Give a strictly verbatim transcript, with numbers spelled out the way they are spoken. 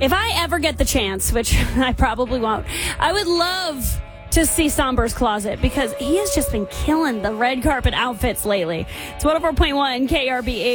If I ever get the chance, which I probably won't, I would love to see Somber's closet because he has just been killing the red carpet outfits lately. It's one oh four point one K R B H.